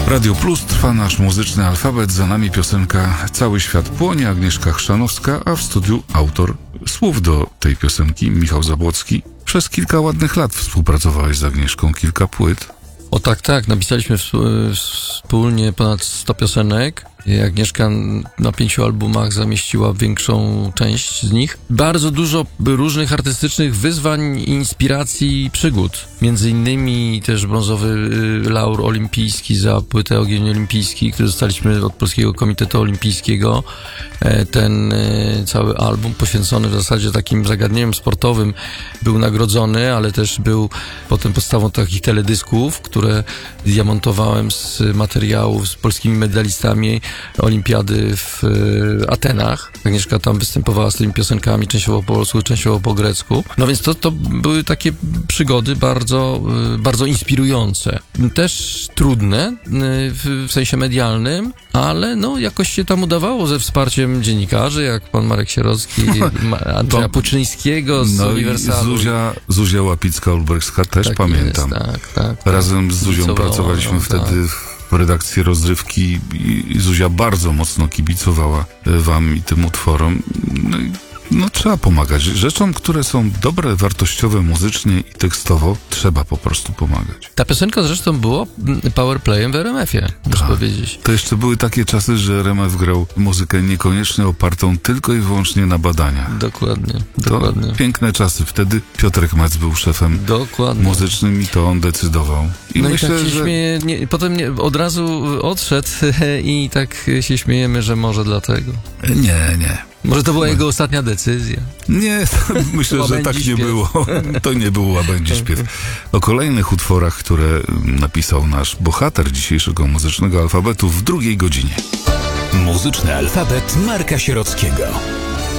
Radio Plus trwa nasz muzyczny alfabet, za nami piosenka Cały świat płonie, Agnieszka Chrzanowska, a w studiu autor słów do tej piosenki, Michał Zabłocki. Przez kilka ładnych lat współpracowałeś z Agnieszką, kilka płyt. O tak, napisaliśmy wspólnie ponad 100 piosenek. Agnieszka na 5 albumach zamieściła większą część z nich. Bardzo dużo różnych artystycznych wyzwań, inspiracji, przygód. Między innymi też brązowy laur olimpijski za płytę Ogień Olimpijski, który dostaliśmy od Polskiego Komitetu Olimpijskiego. Ten cały album poświęcony w zasadzie takim zagadnieniom sportowym był nagrodzony, ale też był potem podstawą takich teledysków, które ja montowałem z materiałów z polskimi medalistami olimpiady w Atenach. Agnieszka tam występowała z tymi piosenkami, częściowo po polsku, częściowo po grecku. No więc to były takie przygody bardzo, bardzo inspirujące. Też trudne w sensie medialnym, ale no jakoś się tam udawało ze wsparciem dziennikarzy, jak pan Marek Sierocki, Andrzeja Puczyńskiego z Uniwersalu. Zuzia Łapicka-Olbrychska też tak pamiętam. Jest, tak. Razem z Zuzią pracowaliśmy wtedy w redakcji Rozrywki i Zuzia bardzo mocno kibicowała wam i tym utworom. No trzeba pomagać. Rzeczom, które są dobre, wartościowe muzycznie i tekstowo, trzeba po prostu pomagać. Ta piosenka zresztą było powerplayem w RMF-ie, muszę powiedzieć. To jeszcze były takie czasy, że RMF grał muzykę niekoniecznie opartą tylko i wyłącznie na badaniach. Dokładnie. Piękne czasy. Wtedy Piotrek Mac był szefem muzycznym i to on decydował. I no myślę, i tak się śmieje, potem od razu odszedł i tak się śmiejemy, że może dlatego. Nie. Może to była jego ostatnia decyzja? Nie, myślę, że tak nie było. To nie był łabędzi śpiew. O kolejnych utworach, które napisał nasz bohater dzisiejszego muzycznego alfabetu w drugiej godzinie. Muzyczny alfabet Marka Sierockiego.